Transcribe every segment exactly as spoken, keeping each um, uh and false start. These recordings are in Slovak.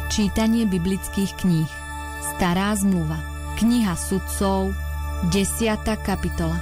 Čítanie biblických kníh. Stará zmluva. Kniha sudcov, desiata kapitola.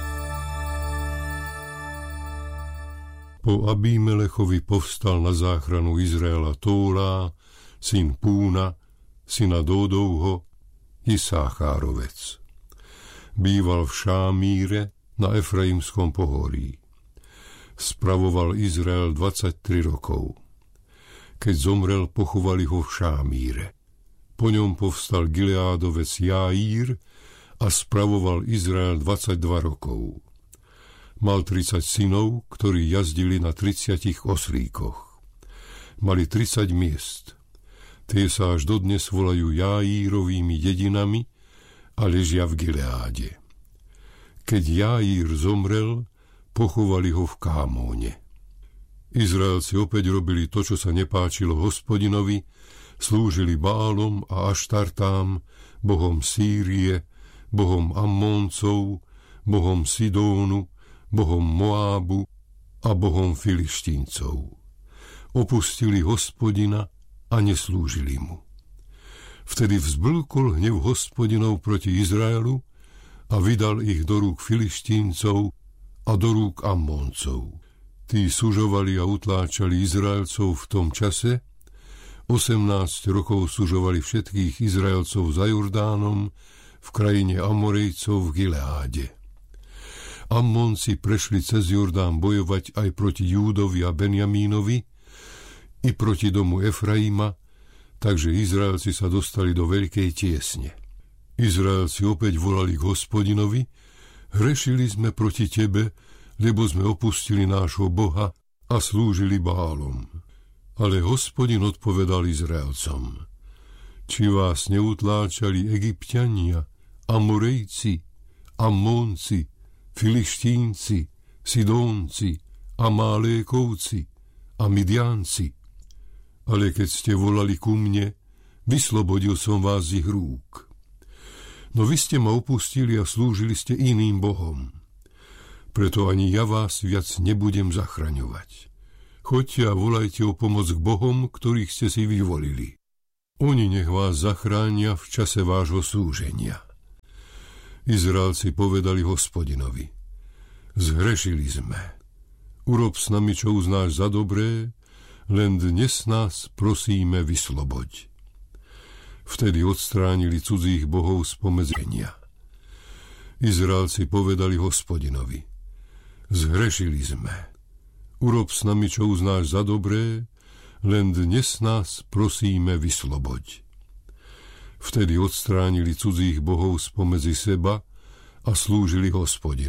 Po Abímelechovi povstal na záchranu Izraela Tólá, syn Púna, syna Dódovho, Isáchárovec. Býval v Šámíre na Efraimskom pohorí. Spravoval Izrael dvadsaťtri rokov. Keď zomrel, pochovali ho v Šámíre. Po ňom povstal Gileádovec Jáír a spravoval Izrael dvadsaťdva rokov. Mal tridsať synov, ktorí jazdili na tridsiatich oslíkoch. Mali tridsať miest. Tie sa až dodnes volajú Jáírovými dedinami a ležia v Gileáde. Keď Jáír zomrel, pochovali ho v Kámóne. Izraelci opäť robili to, čo sa nepáčilo Hospodinovi, slúžili Bálom a Aštartám, bohom Sýrie, bohom Ammóncov, bohom Sidónu, bohom Moábu a bohom Filištíncov. Opustili Hospodina a neslúžili mu. Vtedy vzblkol hnev Hospodinov proti Izraelu a vydal ich do rúk Filištíncov a do rúk Ammóncov. Tí sužovali a utláčali Izraelcov v tom čase, osemnásť rokov sužovali všetkých Izraelcov za Jordánom v krajine Amorejcov v Gileáde. Ammónci prešli cez Jordán bojovať aj proti Júdovi a Benjamínovi i proti domu Efraima, takže Izraelci sa dostali do veľkej tiesne. Izraelci opäť volali k Hospodinovi: Hrešili sme proti tebe, lebo sme opustili nášho Boha a slúžili Bálom. Ale Hospodin odpovedal Izraelcom: Či vás neutláčali Egypťania, Amorejci, Ammónci, Filištínci, Sidónci, Amálékovci a Midiánci? Ale keď ste volali ku mne, vyslobodil som vás z ich rúk. No vy ste ma opustili a slúžili ste iným bohom. Preto ani ja vás viac nebudem zachraňovať. Choďte a volajte o pomoc k bohom, ktorých ste si vyvolili. Oni nech vás zachránia v čase vášho súženia. Izraelci povedali Hospodinovi: Zhrešili sme. Urob s nami, čo uznáš za dobré, len dnes nás, prosíme, vysloboď. Vtedy odstránili cudzích bohov spomedzi mňa. Izraelci povedali Hospodinovi: Zhrešili sme. Urob s nami, čo uznáš za dobré, len dnes nás, prosíme, vysloboď. Vtedy odstránili cudzích bohov spomedzi seba a slúžili Hospodinu.